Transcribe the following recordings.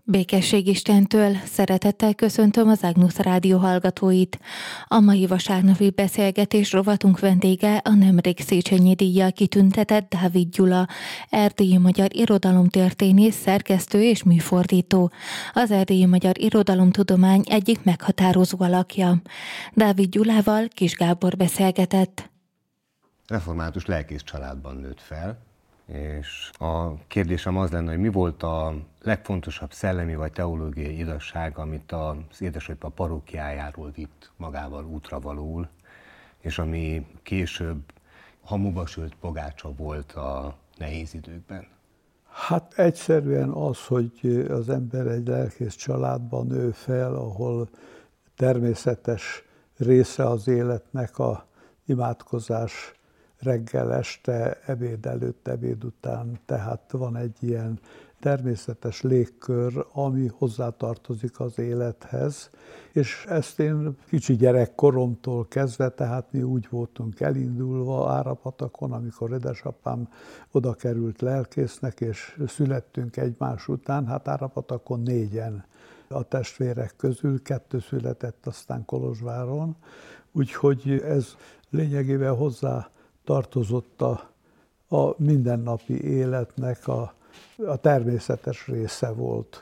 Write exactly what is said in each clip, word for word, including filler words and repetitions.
Békesség Istentől, szeretettel köszöntöm az Agnus Rádió hallgatóit. A mai vasárnapi beszélgetés rovatunk vendége a nemrég Széchenyi díjjal kitüntetett Dávid Gyula, erdélyi magyar irodalomtörténész, szerkesztő és műfordító. Az erdélyi magyar irodalomtudomány egyik meghatározó alakja. Dávid Gyulával Kis Gábor beszélgetett. Református lelkész családban nőtt fel, és a kérdésem az lenne, hogy mi volt a legfontosabb szellemi vagy teológiai igazság, amit az édesapja parókiájáról vitt magával útravalóul, és ami később hamuba sült pogácsa volt a nehéz időkben? Hát egyszerűen az, hogy az ember egy lelkész családban nő fel, ahol természetes része az életnek a imádkozás reggel, este, ebéd előtt, ebéd után, tehát van egy ilyen természetes légkör, ami hozzátartozik az élethez, és ezt én kicsi gyerekkoromtól kezdve, tehát mi úgy voltunk elindulva Árapatakon, amikor édesapám oda került lelkésznek, és születtünk egymás után, hát Árapatakon négyen a testvérek közül, kettő született aztán Kolozsváron, úgyhogy ez lényegében hozzá tartozott a, a mindennapi életnek a, a természetes része volt.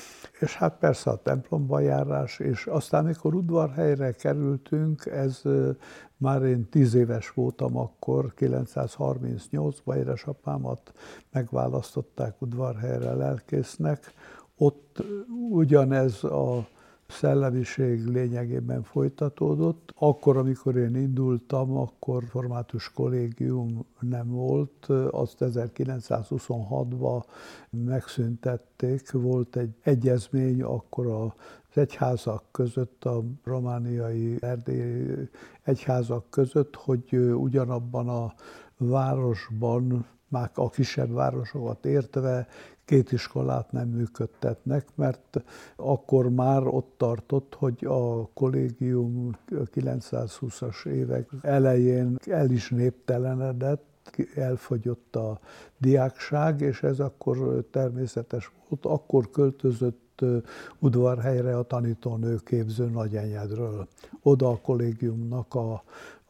És hát persze a templomba járás, és aztán, amikor Udvarhelyre kerültünk, ez már én tíz éves voltam akkor, kilencszázharmincnyolcban édesapámat megválasztották Udvarhelyre lelkésznek. Ott ugyanez a szellemiség lényegében folytatódott. Akkor, amikor én indultam, akkor református kollégium nem volt, azt ezerkilencszázhuszonhatban megszüntették. Volt egy egyezmény akkor az egyházak között, a romániai, erdélyi egyházak között, hogy ugyanabban a városban, már a kisebb városokat értve, két iskolát nem működtetnek, mert akkor már ott tartott, hogy a kollégium kilencszázhúszas évek elején el is néptelenedett, elfogyott a diákság, és ez akkor természetes volt. Akkor költözött Udvarhelyre a tanítónőképző Nagyenyedről, oda a kollégiumnak a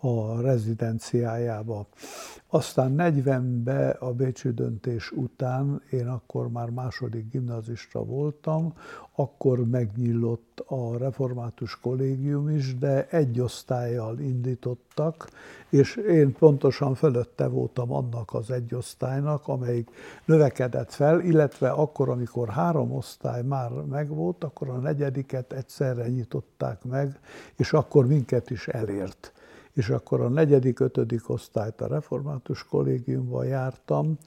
a rezidenciájába. Aztán negyvenben a bécsi döntés után, én akkor már második gimnazista voltam, akkor megnyílott a református kollégium is, de egy osztállyal indítottak, és én pontosan fölötte voltam annak az egy osztálynak, amelyik növekedett fel, illetve akkor, amikor három osztály már megvolt, akkor a negyediket egyszerre nyitották meg, és akkor minket is elért. És akkor a negyedik, ötödik osztályt a református kollégiumban jártam,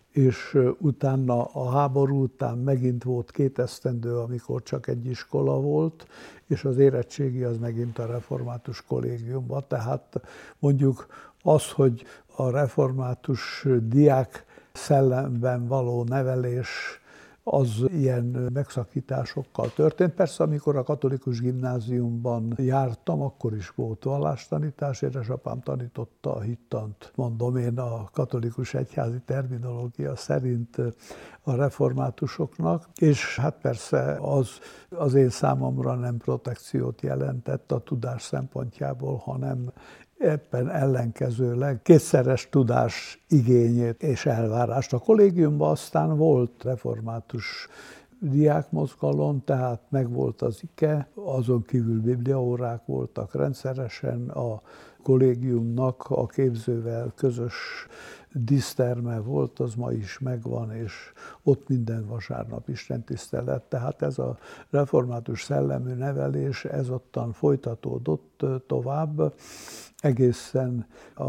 és utána a háború után megint volt két esztendő, amikor csak egy iskola volt, és az érettségi az megint a református kollégiumban. Tehát mondjuk az, hogy a református diák szellemben való nevelés, az ilyen megszakításokkal történt. Persze, amikor a katolikus gimnáziumban jártam, akkor is volt vallástanítás, édesapám tanította a hittant, mondom én, a katolikus egyházi terminológia szerint a reformátusoknak, és hát persze az, az én számomra nem protekciót jelentett a tudás szempontjából, hanem éppen ellenkezőleg kétszeres tudás igényét és elvárást. A kollégiumban aztán volt református diákmozgalom, tehát megvolt az ike, azon kívül bibliaórák voltak rendszeresen, a kollégiumnak a képzővel közös díszterme volt, az ma is megvan, és ott minden vasárnap istentisztelet. Tehát ez a református szellemű nevelés, ez ottan folytatódott tovább, egészen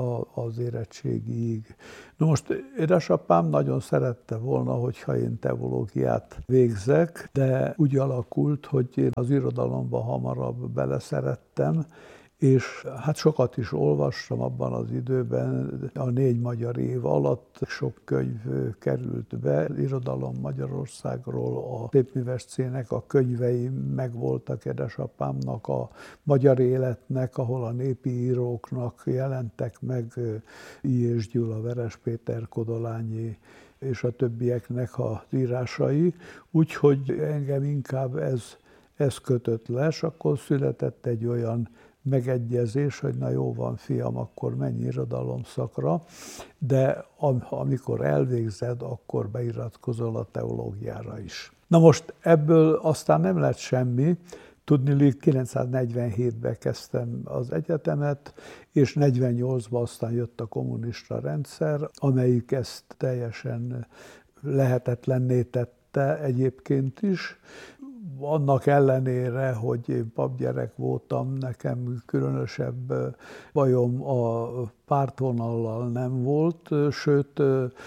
az érettségiig. Na most édesapám nagyon szerette volna, hogyha én teológiát végzek, de úgy alakult, hogy én az irodalomba hamarabb beleszerettem, és hát sokat is olvastam abban az időben, a négy magyar év alatt sok könyv került be, irodalom Magyarországról, a Szépműves Cének a könyvei megvoltak édesapámnak, a magyar életnek, ahol a népi íróknak jelentek meg I. és Gyula, Veres Péter, Kodolányi és a többieknek az írásai, úgyhogy engem inkább ez, ez kötött le, és akkor született egy olyan megegyezés, hogy na jó van, fiam, akkor menj irodalomszakra, de am- amikor elvégzed, akkor beiratkozol a teológiára is. Na most ebből aztán nem lett semmi, tudniillik kilencszáznegyvenhétben kezdtem az egyetemet, és negyvennyolcban aztán jött a kommunista rendszer, amelyik ezt teljesen lehetetlenné tette egyébként is. Annak ellenére, hogy én papgyerek voltam, nekem különösebb bajom a pártvonallal nem volt, sőt,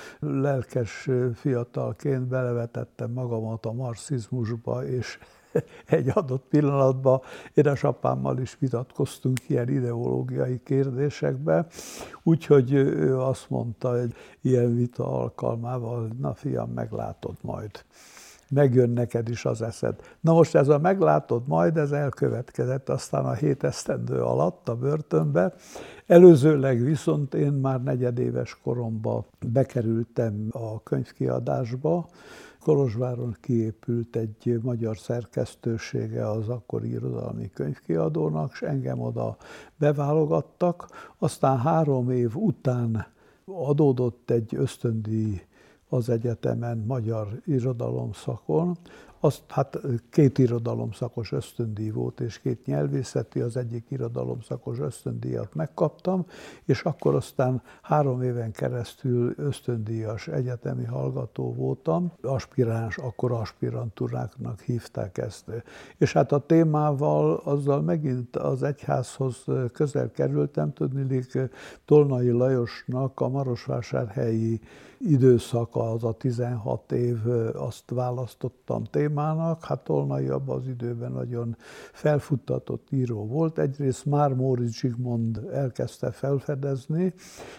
lelkes fiatalként belevetettem magamat a marxizmusba, és egy adott pillanatban édesapámmal is vitatkoztunk ilyen ideológiai kérdésekbe, úgyhogy ő azt mondta, hogy ilyen vita alkalmával, na fiam, meglátod majd. Megjön neked is az eszed. Na most ez a meglátod majd, ez elkövetkezett aztán a hét esztendő alatt a börtönbe. Előzőleg viszont én már negyedéves koromban bekerültem a könyvkiadásba. Kolozsváron kiépült egy magyar szerkesztősége az akkori irodalmi könyvkiadónak, és engem oda beválogattak. Aztán három év után adódott egy ösztöndíj az egyetemen magyar irodalomszakon. Azt, hát két irodalomszakos ösztöndíj volt, és két nyelvészeti, az egyik irodalomszakos ösztöndíjat megkaptam, és akkor aztán három éven keresztül ösztöndíjas egyetemi hallgató voltam, aspiráns, akkor aspirantúráknak hívták ezt. És hát a témával azzal megint az egyházhoz közel kerültem, tudniillik Tolnai Lajosnak a marosvásárhelyi időszaka, az a tizenhat év, azt választottam témának. Hát Tolnai abban az időben nagyon felfuttatott író volt. Egyrészt már Móricz Zsigmond elkezdte felfedezni,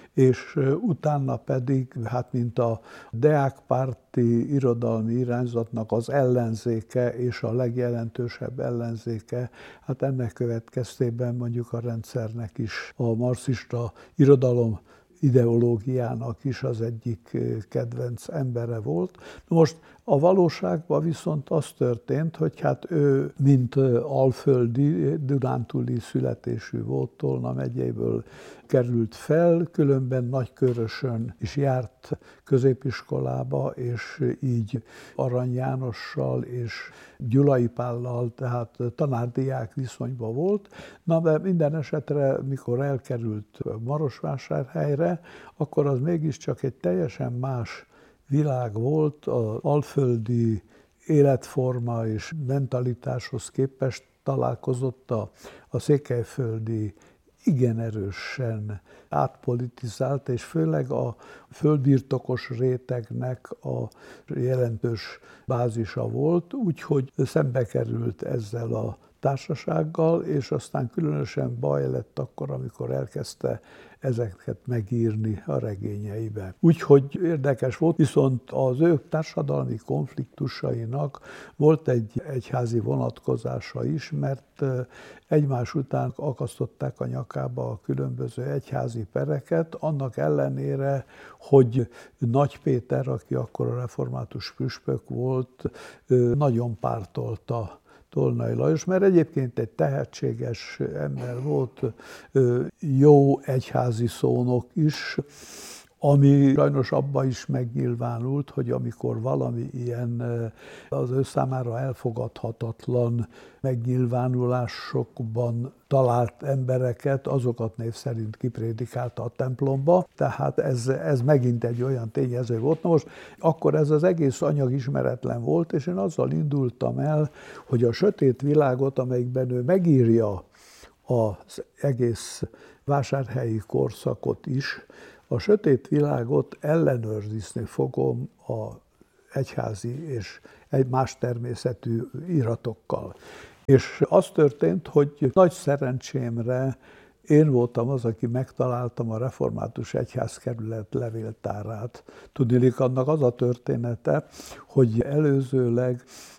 és utána pedig, hát mint a deákpárti irodalmi irányzatnak az ellenzéke és a legjelentősebb ellenzéke, hát ennek következtében mondjuk a rendszernek is a marxista irodalom ideológiának is az egyik kedvenc embere volt. Most a valóságban viszont az történt, hogy hát ő, mint alföldi, dunántúli születésű volt, Tolna megyéből került fel, különben Nagykörösön is járt középiskolába, és így Arany Jánossal és Gyulai Pállal, tehát tanárdiák viszonyban volt. Na, de minden esetre, mikor elkerült Marosvásárhelyre, akkor az mégiscsak egy teljesen más világ volt, az alföldi életforma és mentalitáshoz képest találkozott a, a székelyföldi igen erősen átpolitizált, és főleg a földbirtokos rétegnek a jelentős bázisa volt, úgyhogy szembe került ezzel a társasággal, és aztán különösen baj lett akkor, amikor elkezdte ezeket megírni a regényeibe. Úgyhogy érdekes volt, viszont az ő társadalmi konfliktusainak volt egy egyházi vonatkozása is, mert egymás után akasztották a nyakába a különböző egyházi pereket, annak ellenére, hogy Nagy Péter, aki akkor a református püspök volt, nagyon pártolta Tolnai Lajos, mert egyébként egy tehetséges ember volt, jó egyházi szónok is, ami sajnos abban is megnyilvánult, hogy amikor valami ilyen az ő számára elfogadhatatlan megnyilvánulásokban talált embereket, azokat név szerint kiprédikálta a templomba, tehát ez, ez megint egy olyan tényező volt. Na most akkor ez az egész anyag ismeretlen volt, és én azzal indultam el, hogy a sötét világot, amelyikben ő megírja az egész vásárhelyi korszakot is, a sötét világot ellenőrizni fogom a egyházi és egy más természetű iratokkal. És az történt, hogy nagy szerencsémre én voltam az, aki megtaláltam a református egyházkerület levéltárát. Tudniillik, annak az a története, hogy előzőleg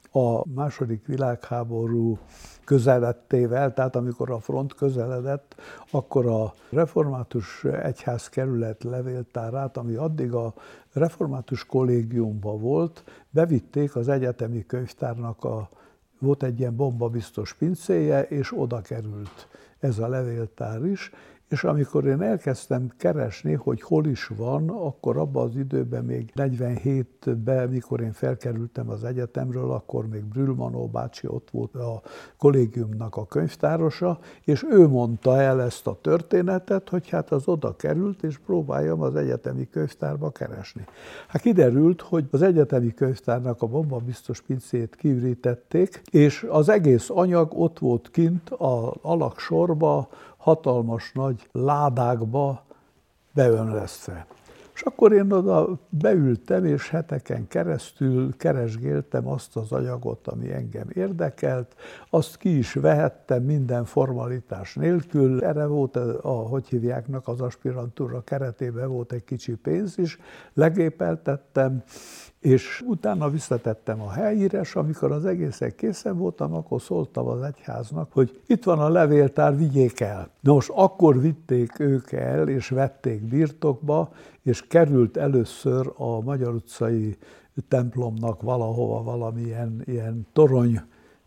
A második világháború közeledtével, tehát amikor a front közeledett, akkor a református egyházkerület levéltárát, ami addig a református kollégiumban volt, bevitték az egyetemi könyvtárnak, a, volt egy ilyen bombabiztos pincéje, és oda került ez a levéltár is. És amikor én elkezdtem keresni, hogy hol is van, akkor abban az időben még negyvenhétben, mikor én felkerültem az egyetemről, akkor még Brühlmanó bácsi ott volt a kollégiumnak a könyvtárosa, és ő mondta el ezt a történetet, hogy hát az oda került, és próbáljam az egyetemi könyvtárba keresni. Hát kiderült, hogy az egyetemi könyvtárnak a bombabiztos pincét kiürítették, és az egész anyag ott volt kint az alagsorba, hatalmas nagy ládákba beönlesztve. És akkor én oda beültem, és heteken keresztül keresgéltem azt az anyagot, ami engem érdekelt, azt ki is vehettem minden formalitás nélkül. Erre volt, a, hogy hívjáknak, az aspirantúra keretében volt egy kicsi pénz is, legépeltettem, és utána visszatettem a helyére, és amikor az egészen készen voltam, akkor szóltam az egyháznak, hogy itt van a levéltár, vigyék el. Na most akkor vitték ők el, és vették birtokba, és került először a Magyar utcai templomnak valahova valamilyen ilyen torony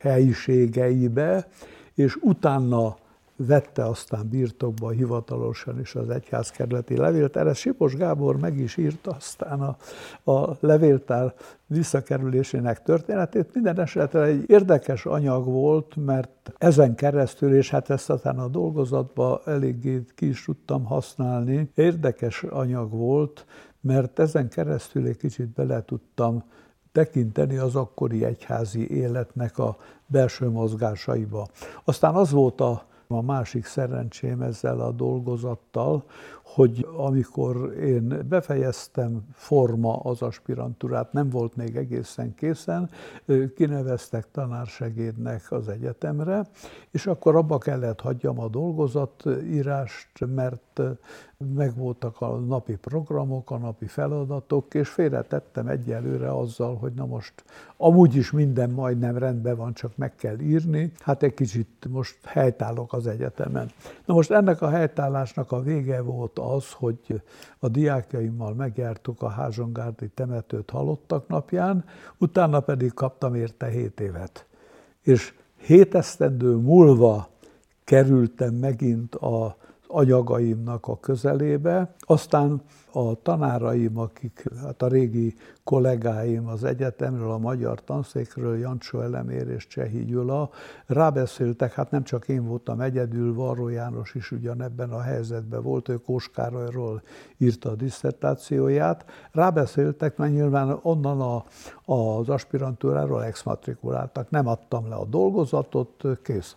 helyiségeibe, és utána vette aztán birtokba hivatalosan is az egyházkerületi levélt. Erre Sipos Gábor meg is írta aztán a, a levéltár visszakerülésének történetét. Minden esetre egy érdekes anyag volt, mert ezen keresztül, és hát ezt aztán a dolgozatban eléggé ki is tudtam használni, érdekes anyag volt, mert ezen keresztül egy kicsit bele tudtam tekinteni az akkori egyházi életnek a belső mozgásaiba. Aztán az volt a A másik szerencsém ezzel a dolgozattal, hogy amikor én befejeztem forma az aspirantúrát, nem volt még egészen készen, kineveztek tanársegédnek az egyetemre, és akkor abba kellett hagyjam a dolgozatírást, mert megvoltak a napi programok, a napi feladatok, és félretettem egyelőre azzal, hogy na most amúgy is minden majdnem rendben van, csak meg kell írni, hát egy kicsit most helytállok az egyetemen. Na most ennek a helytállásnak a vége volt az, hogy a diákjaimmal megjártuk a Házsongárdi temetőt halottak napján, utána pedig kaptam érte hét évet. És hét esztendő múlva kerültem megint a anyagaimnak a közelébe, aztán a tanáraim, akik, hát a régi kollégáim az egyetemről, a magyar tanszékről, Jancsó Elemér és Csehi Gyula, rábeszéltek, hát nem csak én voltam egyedül, Varró János is ugyanebben a helyzetben volt, ő Kós Károlyról írta a disszertációját, rábeszéltek, mert nyilván onnan a, az aspirantúráról exmatrikuláltak, nem adtam le a dolgozatot, kész.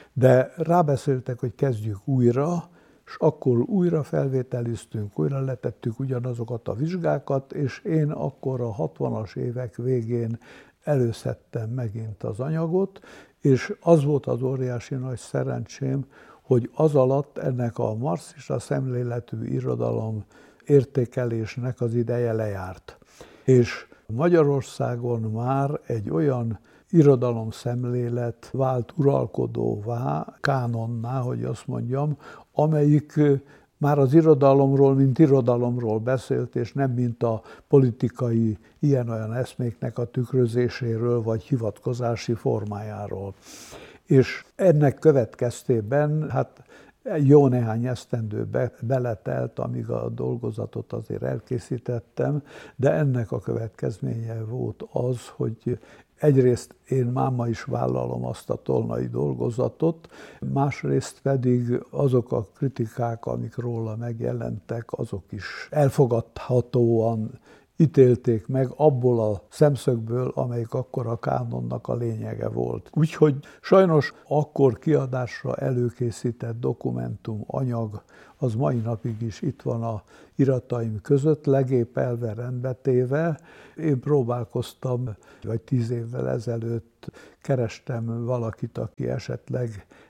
De rábeszéltek, hogy kezdjük újra, és akkor újra felvételiztünk, újra letettük ugyanazokat a vizsgákat, és én akkor a hatvanas évek végén előszedtem megint az anyagot, és az volt az óriási nagy szerencsém, hogy az alatt ennek a marxista szemléletű irodalom értékelésnek az ideje lejárt. És Magyarországon már egy olyan irodalomszemlélet vált uralkodóvá, kánonná, hogy azt mondjam, amelyik már az irodalomról, mint irodalomról beszélt, és nem mint a politikai ilyen-olyan eszméknek a tükrözéséről, vagy hivatkozási formájáról. És ennek következtében, hát jó néhány esztendő be, beletelt, amíg a dolgozatot azért elkészítettem, de ennek a következménye volt az, hogy egyrészt én máma is vállalom azt a tolnai dolgozatot, másrészt pedig azok a kritikák, amik róla megjelentek, azok is elfogadhatóan ítélték meg abból a szemszögből, amelyik akkor a kánonnak a lényege volt. Úgyhogy sajnos akkor kiadásra előkészített dokumentum, anyag, az mai napig is itt van a irataim között, legépelve, rendbetéve. Én próbálkoztam, vagy tíz évvel ezelőtt kerestem valakit, aki esetleg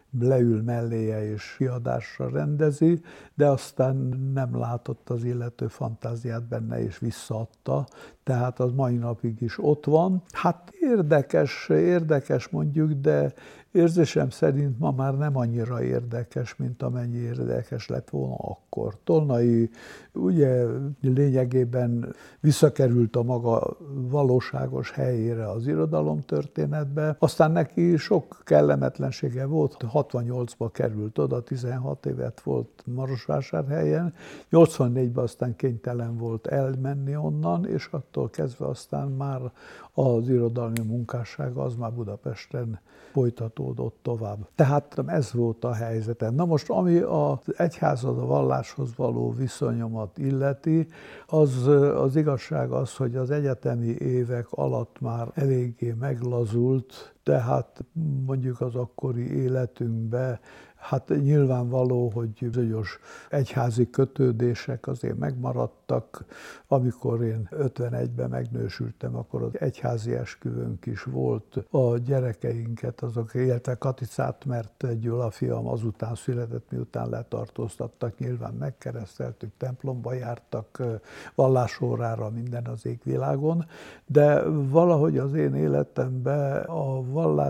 leül melléje és kiadásra rendezi, de aztán nem látott az illető fantáziát benne és visszaadta, tehát az mai napig is ott van. Hát érdekes, érdekes mondjuk, de érzésem szerint ma már nem annyira érdekes, mint amennyi érdekes lett volna akkor. Tolnai ugye lényegében visszakerült a maga valóságos helyére az irodalomtörténetbe, aztán neki sok kellemetlensége volt, hatvannyolcba került oda, tizenhat évet volt Marosvásárhelyen, nyolcvannégyben aztán kénytelen volt elmenni onnan, és attól kezdve aztán már az irodalmi munkássága az már Budapesten folytatódott tovább. Tehát ez volt a helyzetem. Na most, ami az egyházhoz, a valláshoz való viszonyomat illeti, az, az igazság az, hogy az egyetemi évek alatt már eléggé meglazult, tehát mondjuk az akkori életünkben, hát nyilvánvaló, hogy bizonyos egyházi kötődések azért megmaradtak. Amikor én ötvenegyben megnősültem, akkor az egyházi esküvőnk is volt. A gyerekeinket, azok éltek Katicát, mert Gyula fiam azután született, miután letartóztattak, nyilván megkereszteltük, templomba jártak, vallásórára, minden az égvilágon, de valahogy az én életemben a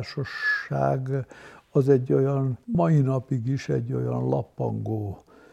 vallásosság az egy olyan, mai napig is egy olyan lappangó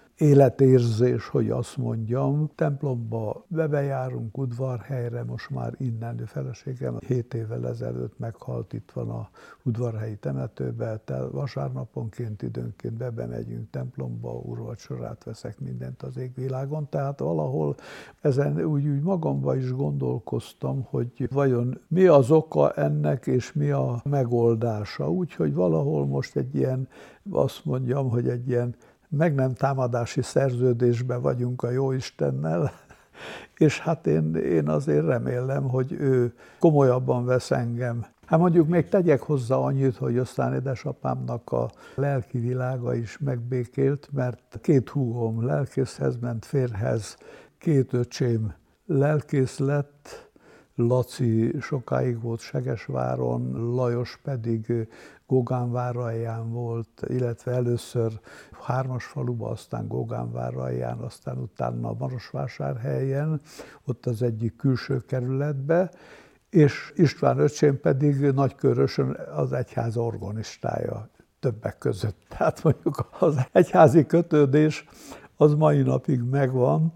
életérzés, hogy azt mondjam. Templomba bebejárunk Udvarhelyre, most már innen feleségem hét évvel ezelőtt meghalt, itt van a udvarhelyi temetőbe, tehát vasárnaponként időnként bebe megyünk templomba, úrvacsorát veszek, mindent az égvilágon, tehát valahol ezen úgy, úgy magamban is gondolkoztam, hogy vajon mi az oka ennek, és mi a megoldása. Úgyhogy valahol most egy ilyen, azt mondjam, hogy egy ilyen meg nem támadási szerződésben vagyunk a Jóistennel, és hát én, én azért remélem, hogy ő komolyabban vesz engem. Hát mondjuk még tegyek hozzá annyit, hogy aztán édesapámnak a lelki világa is megbékélt, mert két húgom lelkészhez ment, férjhez, két öcsém lelkész lett, Laci sokáig volt Segesváron, Lajos pedig Gógánváralján volt, illetve először Hármasfaluban, aztán Gógánváralján, aztán utána Marosvásárhelyen, ott az egyik külső kerületbe, és István öcsém pedig Nagykörösön az egyház organistája többek között. Tehát mondjuk az egyházi kötődés az mai napig megvan,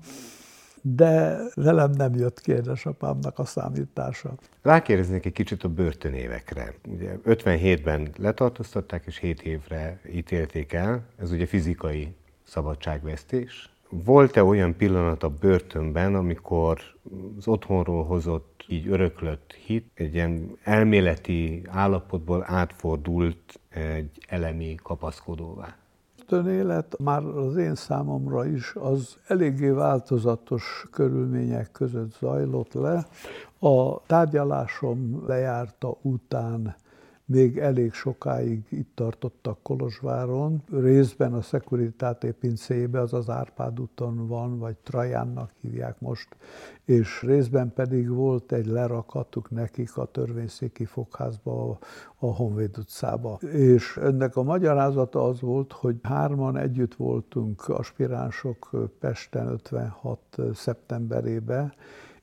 de velem nem jött ki édesapámnak a számítása. Rákérdeznék egy kicsit a börtönévekre. Ugye ötvenhétben letartóztatták, és hét évre ítélték el. Ez ugye fizikai szabadságvesztés. Volt-e olyan pillanat a börtönben, amikor az otthonról hozott, így öröklött hit egy ilyen elméleti állapotból átfordult egy elemi kapaszkodóvá? Élet már az én számomra is az eléggé változatos körülmények között zajlott le. A tárgyalásom lejárta után még elég sokáig itt tartottak Kolozsváron, részben a Securitate pincébe, az az Árpád úton van, vagy Trajánnak hívják most, és részben pedig volt egy lerakatuk nekik a törvényszéki fogházba, a Honvéd utcába. És ennek a magyarázata az volt, hogy hárman együtt voltunk aspiránsok Pesten ötvenhat szeptemberében,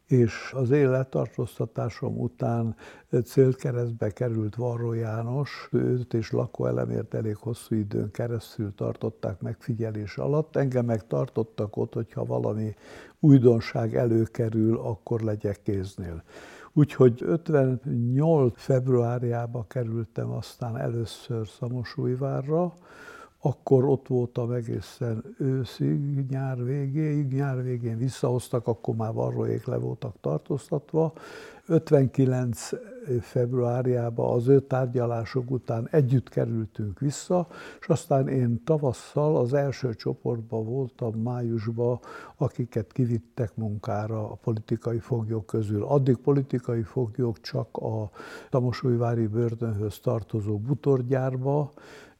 és az én letartóztatásom után célkeresztbe került Varró János, őt és lakóelemért elég hosszú időn keresztül tartották megfigyelés alatt. Engem meg tartottak ott, hogyha valami újdonság előkerül, akkor legyek kéznél. Úgyhogy ötvennyolc februárjába kerültem aztán először Szamosújvárra, akkor ott voltam egészen őszig, nyár végéig, nyár végén visszahoztak, akkor már varróék le voltak tartóztatva. ötvenkilenc februárjában az ő tárgyalások után együtt kerültünk vissza, és aztán én tavasszal az első csoportban voltam májusban, akiket kivittek munkára a politikai foglyok közül. Addig politikai foglyok csak a szamosújvári börtönhöz tartozó butorgyárba,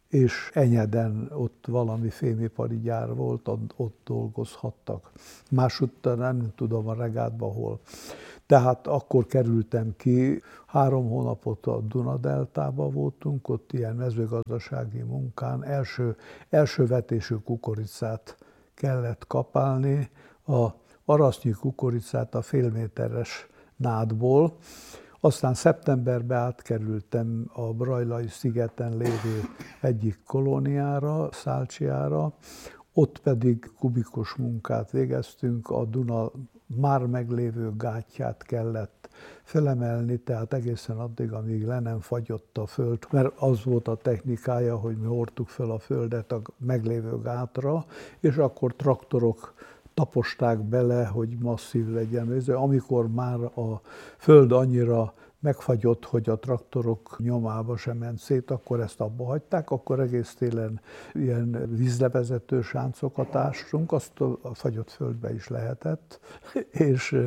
és Enyeden ott valami fémipari gyár volt, ott dolgozhattak. Másúttal nem tudom a Regátban hol. Tehát akkor kerültem ki, három hónapot a Duna-deltába voltunk, ott ilyen mezőgazdasági munkán első, első vetésű kukoricát kellett kapálni, a arasznyi kukoricát a félméteres nádból. Aztán szeptemberben átkerültem a Brajlai szigeten lévő egyik kolóniára, Szálcsiára, ott pedig kubikus munkát végeztünk, a Duna már meglévő gátját kellett felemelni, tehát egészen addig, amíg le nem fagyott a föld, mert az volt a technikája, hogy mi hordtuk fel a földet a meglévő gátra, és akkor traktorok taposták bele, hogy masszív legyen. Amikor már a föld annyira megfagyott, hogy a traktorok nyomába sem ment szét, akkor ezt abba hagyták, akkor egész télen ilyen vízlevezető sáncokat ástunk, azt a fagyott földbe is lehetett, és,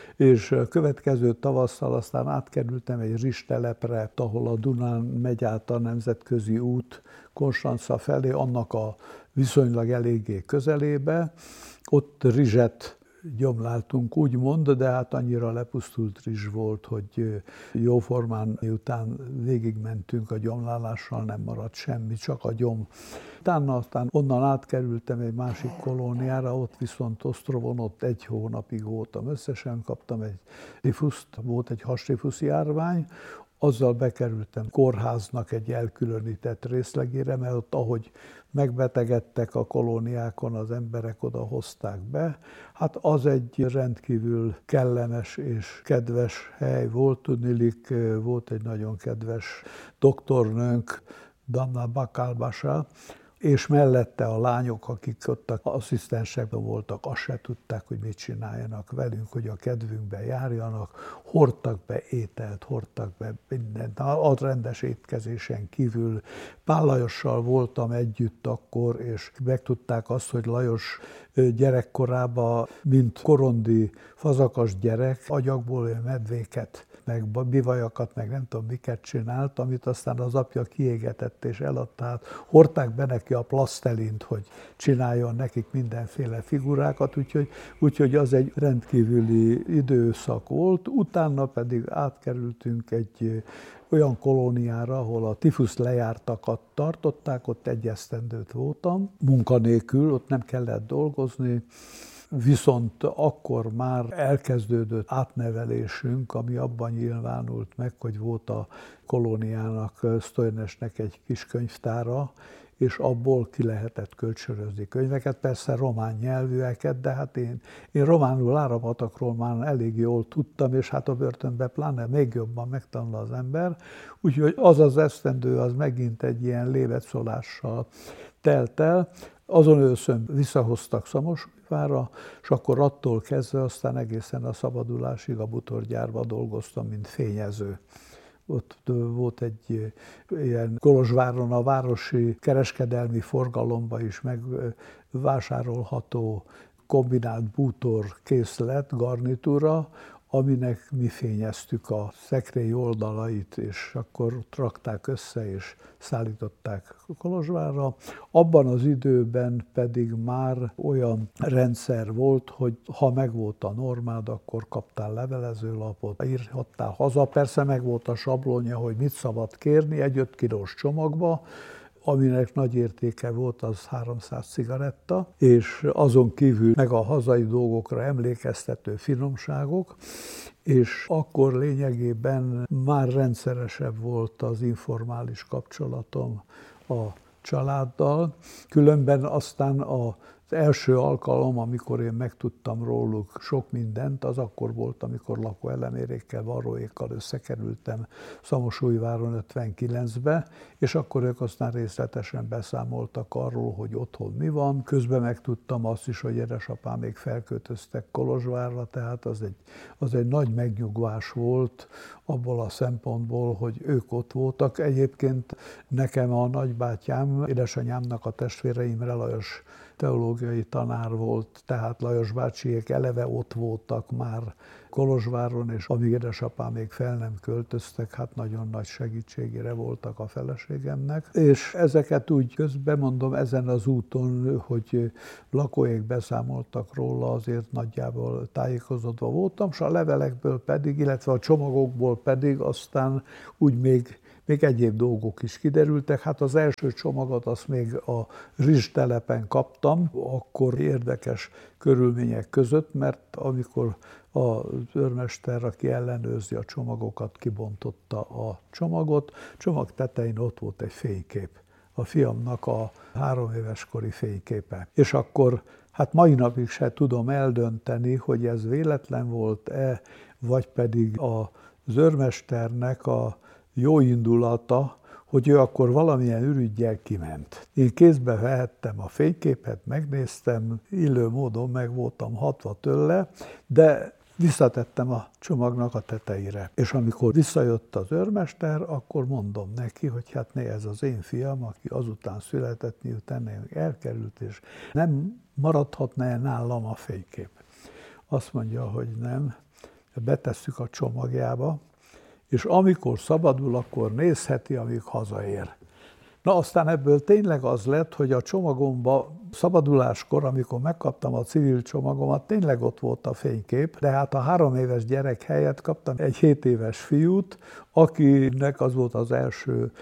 és következő tavasszal aztán átkerültem egy rizstelepre, ahol a Dunán megy át a nemzetközi út Konstanca felé, annak a viszonylag eléggé közelébe. Ott rizset gyomláltunk, úgymond, de hát annyira lepusztult rizs volt, hogy jóformán, miután végigmentünk a gyomlálással, nem maradt semmi, csak a gyom. Utána aztán onnan átkerültem egy másik kolóniára, ott viszont Ostrovon, ott egy hónapig voltam összesen, kaptam egy tifuszt, volt egy hastifuszi járvány, azzal bekerültem kórháznak egy elkülönített részlegére, mert ott, ahogy megbetegedtek a kolóniákon, az emberek oda hozták be. Hát az egy rendkívül kellemes és kedves hely volt, tudniillik, volt egy nagyon kedves doktornőnk, Damna Bakalbasa, és mellette a lányok, akik ott asszisztensekben voltak, azt se tudták, hogy mit csináljanak velünk, hogy a kedvünkbe járjanak, hordtak be ételt, hordtak be mindent, a rendes étkezésen kívül. Pál Lajossal voltam együtt akkor, és megtudták azt, hogy Lajos gyerekkorában, mint korondi fazakas gyerek, agyagból medvéket, meg bivajakat, meg nem tudom miket csinált, amit aztán az apja kiégetett és eladta. Hát hordták be neki a plasztelint, hogy csináljon nekik mindenféle figurákat, úgyhogy, úgyhogy az egy rendkívüli időszak volt. Utána pedig átkerültünk egy olyan kolóniára, ahol a tifusz lejártakat tartották, ott egy esztendőt voltam, munkanélkül, ott nem kellett dolgozni, viszont akkor már elkezdődött átnevelésünk, ami abban nyilvánult meg, hogy volt a kolóniának, Sztojnesnek egy kis könyvtára, és abból ki lehetett kölcsönözni könyveket, persze román nyelvűeket, de hát én, én románul áramatakról már elég jól tudtam, és hát a börtönben pláne még jobban megtanul az ember, úgyhogy az az esztendő az megint egy ilyen lévetszolással telt el. Azon őszön visszahoztak Szamosújvárra, és akkor attól kezdve aztán egészen a szabadulásig a bútorgyárban dolgoztam, mint fényező. Ott volt egy ilyen Kolozsváron a városi kereskedelmi forgalomba is megvásárolható kombinált bútor készlet, garnitúra, aminek mi fényeztük a szekrény oldalait, és akkor rakták össze, és szállították Kolozsvárra. Abban az időben pedig már olyan rendszer volt, hogy ha megvolt a normád, akkor kaptál levelezőlapot, írhattál haza. Persze megvolt a sablonja, hogy mit szabad kérni egy öt kilós csomagba, aminek nagy értéke volt, az háromszáz cigaretta, és azon kívül meg a hazai dolgokra emlékeztető finomságok, és akkor lényegében már rendszeresebb volt az informális kapcsolatom a családdal. Különben aztán a Az első alkalom, amikor én megtudtam róluk sok mindent, az akkor volt, amikor lakóelemérékkel, varróékkal összekerültem Szamosújváron ötvenkilencbe, és akkor ők aztán részletesen beszámoltak arról, hogy otthon mi van. Közben megtudtam azt is, hogy édesapám még felköltöztek Kolozsvárra, tehát az egy, az egy nagy megnyugvás volt abból a szempontból, hogy ők ott voltak. Egyébként nekem a nagybátyám, édesanyámnak a testvére, Imre Lajos teológiai tanár volt, tehát Lajos bácsiék eleve ott voltak már Kolozsváron, és amíg édesapám még fel nem költöztek, hát nagyon nagy segítségére voltak a feleségemnek. És ezeket úgy közben mondom, ezen az úton, hogy lakóik beszámoltak róla, azért nagyjából tájékozódva voltam, és a levelekből pedig, illetve a csomagokból pedig aztán úgy még Még egyéb dolgok is kiderültek. Hát az első csomagot azt még a rizstelepen kaptam, akkor érdekes körülmények között, mert amikor az őrmester, aki ellenőrzi a csomagokat, kibontotta a csomagot, csomag tetején ott volt egy fénykép. A fiamnak a három éves kori fényképe. És akkor hát mai napig se tudom eldönteni, hogy ez véletlen volt-e, vagy pedig az őrmesternek a jó indulata, hogy ő akkor valamilyen ürüggyel kiment. Én kézbe vehettem a fényképet, megnéztem, illő módon meg voltam hatva tőle, de visszatettem a csomagnak a tetejére. És amikor visszajött az őrmester, akkor mondom neki, hogy hát né, ez az én fiam, aki azután született, miután elkerült, és nem maradhatna nálam a fénykép. Azt mondja, hogy nem, betesszük a csomagjába, és amikor szabadul, akkor nézheti, amíg hazaér. Na aztán ebből tényleg az lett, hogy a csomagomba szabaduláskor, amikor megkaptam a civil csomagomat, tényleg ott volt a fénykép, de hát a három éves gyerek helyett kaptam egy hét éves fiút, akinek az volt az első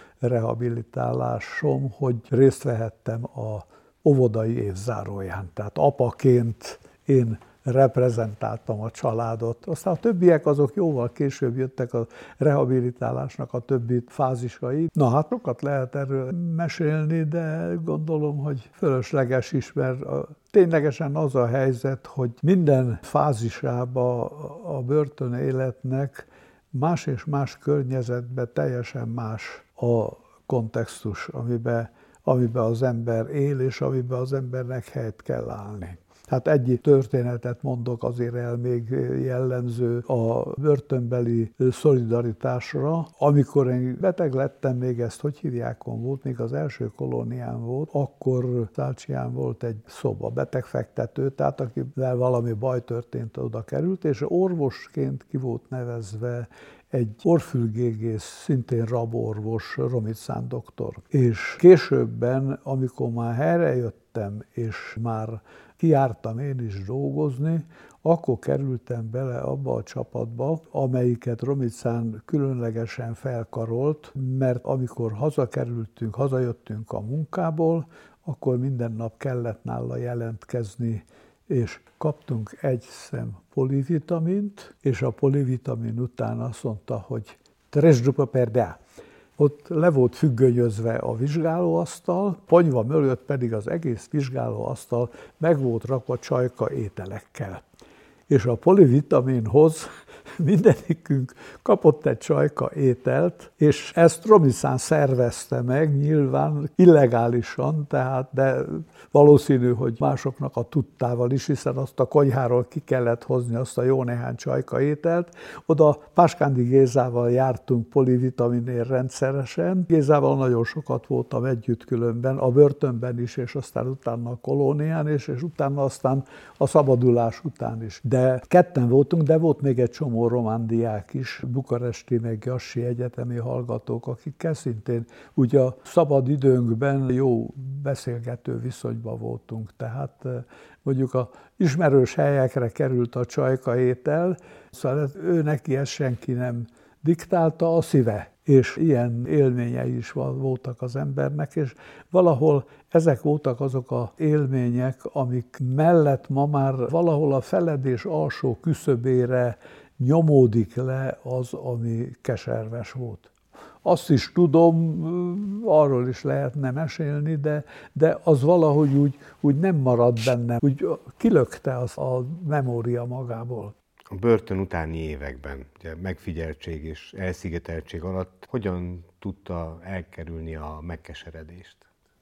rehabilitálásom, hogy részt vehettem a óvodai évzáróján. Tehát apaként én reprezentáltam a családot. Aztán a többiek azok jóval később jöttek a rehabilitálásnak a többi fázisai. Na hát sokat lehet erről mesélni, de gondolom, hogy fölösleges is, mert a, ténylegesen az a helyzet, hogy minden fázisába a börtön életnek más és más környezetben teljesen más a kontextus, amiben, amiben az ember él, és amiben az embernek helyt kell állni. Hát egy történetet mondok azért el még jellemző a börtönbeli szolidaritásra. Amikor én beteg lettem, még ezt hogy hívjákon volt, még az első kolónián volt, akkor Szácsián volt egy szoba, betegfektető, tehát akivel valami baj történt, oda került, és orvosként ki volt nevezve egy orrfülgégész, szintén raborvos, Romicán doktor. És későbben, amikor már helyrejöttem, és már kijártam én is dolgozni, akkor kerültem bele abba a csapatba, amelyiket Romicán különlegesen felkarolt, mert amikor hazakerültünk, hazajöttünk a munkából, akkor minden nap kellett nála jelentkezni, és kaptunk egy szem polivitamint, és a polivitamin után azt mondta, hogy tres după perdea. Ott le volt függönyözve a vizsgálóasztal, ponyva mögött pedig az egész vizsgálóasztal meg volt rakva csajka ételekkel. És a polivitaminhoz mindenikünk kapott egy csajka ételt, és ezt Romicán szervezte meg, nyilván illegálisan, tehát, de valószínű, hogy másoknak a tudtával is, hiszen azt a konyháról ki kellett hozni azt a jó néhány csajka ételt. Oda Páskándi Gézával jártunk polivitaminért rendszeresen. Gézával nagyon sokat voltam együtt különben, a börtönben is, és aztán utána a kolónián is, és utána aztán a szabadulás után is. De ketten voltunk, de volt még egy csomó román diák is, bukaresti meg jassi egyetemi hallgatók, akikkel szintén ugye a szabad időnkben jó beszélgető viszonyban voltunk. Tehát mondjuk a ismerős helyekre került a csajka étel, szóval ő neki ezt senki nem diktálta, a szíve. És ilyen élményei is voltak az embernek, és valahol ezek voltak azok az élmények, amik mellett ma már valahol a feledés alsó küszöbére nyomódik le az, ami keserves volt. Azt is tudom, arról is lehetne mesélni, de, de az valahogy úgy, úgy nem maradt bennem, úgy kilökte az a memória magából. A börtön utáni években, ugye megfigyeltség és elszigeteltség alatt hogyan tudta elkerülni a megkeseredést?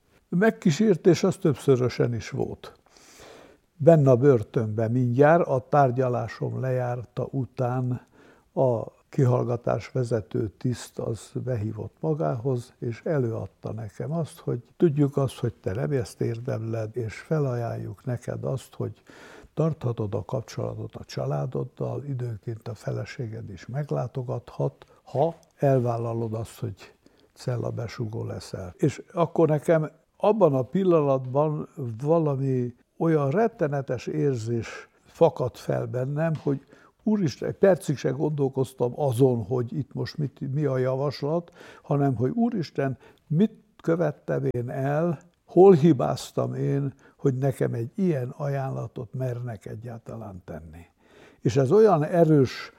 Megkísértés az többszörösen is volt. Benne a börtönben mindjárt, a tárgyalásom lejárta után a kihallgatás vezető tiszt az behívott magához, és előadta nekem azt, hogy tudjuk azt, hogy te nem ezt érdemled, és felajánljuk neked azt, hogy tarthatod a kapcsolatot a családoddal, időnként a feleséged is meglátogathat, ha elvállalod azt, hogy cellabesugó leszel. És akkor nekem abban a pillanatban valami olyan rettenetes érzés fakadt fel bennem, hogy úristen, egy percig se gondolkoztam azon, hogy itt most mit, mi a javaslat, hanem hogy úristen, mit követtem én el, hol hibáztam én, hogy nekem egy ilyen ajánlatot mernek egyáltalán tenni. És ez olyan erős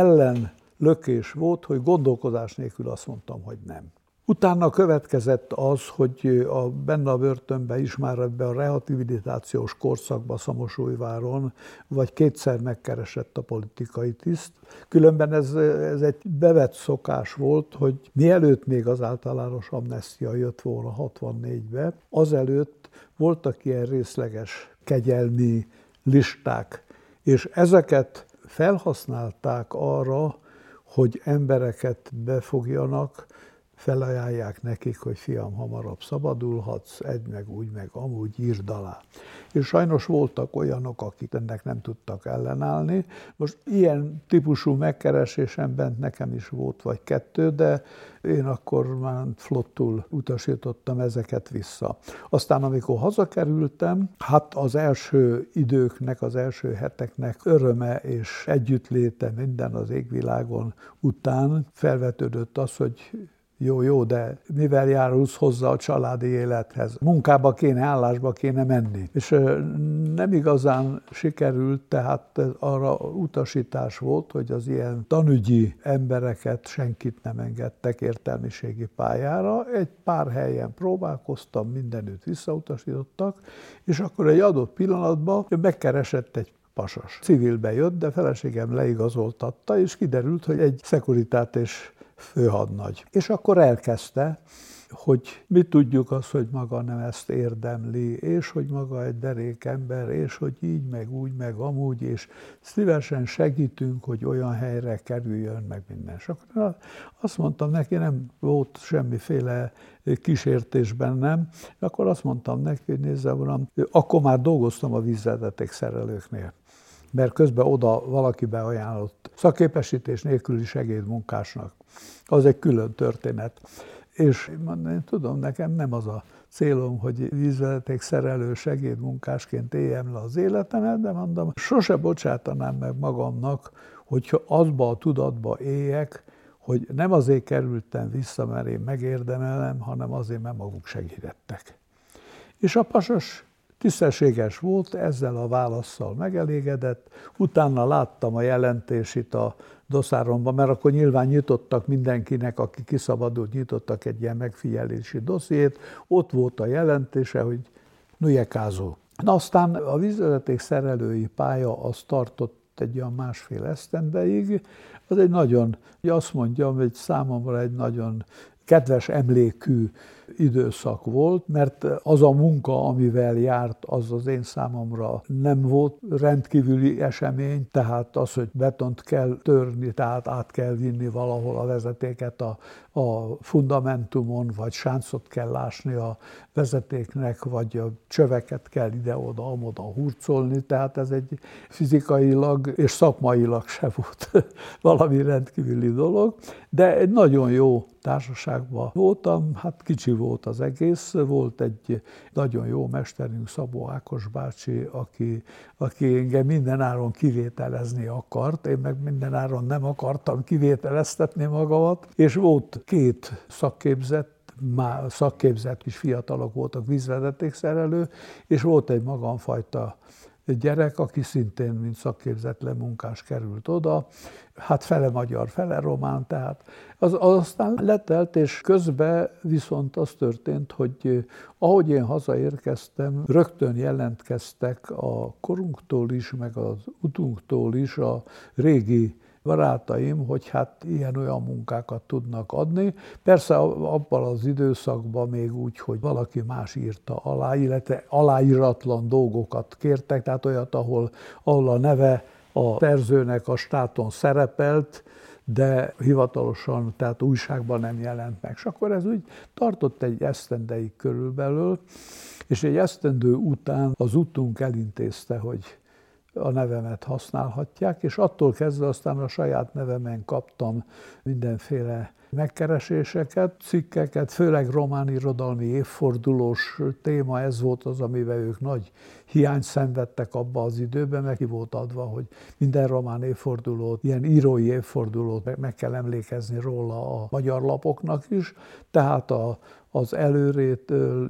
ellenlökés volt, hogy gondolkodás nélkül azt mondtam, hogy nem. Utána következett az, hogy a, benne a börtönben is már ebbe a rehabilitációs korszakban Szamosújváron vagy kétszer megkeresett a politikai tiszt. Különben ez, ez egy bevett szokás volt, hogy mielőtt még az általános amnestia jött volna hatvannégybe, azelőtt voltak ilyen részleges kegyelmi listák, és ezeket felhasználták arra, hogy embereket befogjanak, felajánlják nekik, hogy fiam, hamarabb szabadulhatsz, egy meg úgy, meg amúgy, írd alá. És sajnos voltak olyanok, akik ennek nem tudtak ellenállni. Most ilyen típusú megkeresésem bent nekem is volt vagy kettő, de én akkor már flottul utasítottam ezeket vissza. Aztán, amikor hazakerültem, hát az első időknek, az első heteknek öröme és együttléte minden az égvilágon után felvetődött az, hogy jó, jó, de mivel járulsz hozzá a családi élethez? Munkába kéne, állásba kéne menni. És nem igazán sikerült, tehát arra utasítás volt, hogy az ilyen tanügyi embereket senkit nem engedtek értelmiségi pályára. Egy pár helyen próbálkoztam, mindenütt visszautasítottak, és akkor egy adott pillanatban megkeresett egy pasas. Civilbe jött, de feleségem leigazoltatta, és kiderült, hogy egy szekuritátes főhadnagy. És akkor elkezdte, hogy mi tudjuk azt, hogy maga nem ezt érdemli, és hogy maga egy derék ember, és hogy így, meg úgy, meg amúgy, és szívesen segítünk, hogy olyan helyre kerüljön, meg minden. És akkor azt mondtam neki, nem volt semmiféle kísértés bennem, akkor azt mondtam neki, hogy nézze, uram, akkor már dolgoztam a vízvezeték szerelőknél, mert közben oda valaki beajánlott szakképesítés nélküli segédmunkásnak. Az egy külön történet. És mondom, én tudom, nekem nem az a célom, hogy vízvezeték szerelő segédmunkásként éljem le az életemet, de mondom, sose bocsátanám meg magamnak, hogyha azba a tudatba éljek, hogy nem azért kerültem vissza, mert én megérdemelem, hanem azért, mert maguk segítettek. És a pasas tisztességes volt, ezzel a válasszal megelégedett, utána láttam a jelentését a dosszáromban, mert akkor nyilván nyitottak mindenkinek, aki kiszabadult, nyitottak egy ilyen megfigyelési dossziét, ott volt a jelentése, hogy nujekázó. Na aztán a vízvezeték szerelői pálya az tartott egy olyan másfél esztendeig, az egy nagyon, azt mondjam, hogy számomra egy nagyon kedves emlékű időszak volt, mert az a munka, amivel járt, az az én számomra nem volt rendkívüli esemény, tehát az, hogy betont kell törni, tehát át kell vinni valahol a vezetéket a, a fundamentumon, vagy sáncot kell lásni a vezetéknek, vagy a csöveket kell ide-oda, amoda hurcolni, tehát ez egy fizikailag és szakmailag se volt valami rendkívüli dolog, de egy nagyon jó társaságban voltam, hát kicsi volt az egész, volt egy nagyon jó mesterünk, Szabó Ákos bácsi, aki, aki engem mindenáron kivételezni akart, én meg mindenáron nem akartam kivételeztetni magamat, és volt két szakképzett, már szakképzett kis fiatalok voltak, vízvezetékszerelő, és volt egy magamfajta gyerek, aki szintén, mint szakképzetlen munkás került oda, hát fele magyar, fele román, tehát az, az aztán letelt, és közben viszont az történt, hogy ahogy én hazaérkeztem, rögtön jelentkeztek a korunktól is, meg az utunktól is a régi barátaim, hogy hát ilyen-olyan munkákat tudnak adni. Persze abban az időszakban még úgy, hogy valaki más írta alá, illetve aláíratlan dolgokat kértek, tehát olyat, ahol, ahol a neve a szerzőnek a státon szerepelt, de hivatalosan, tehát újságban nem jelent meg. És akkor ez úgy tartott egy esztendeig körülbelül, és egy esztendő után az utunk elintézte, hogy a nevemet használhatják, és attól kezdve aztán a saját nevemen kaptam mindenféle megkereséseket, cikkeket, főleg román irodalmi évfordulós téma, ez volt az, amivel ők nagy hiányt szenvedtek abba az időben, meg ki volt adva, hogy minden román évfordulót, ilyen írói évfordulót meg kell emlékezni róla a magyar lapoknak is, tehát a, az előrétől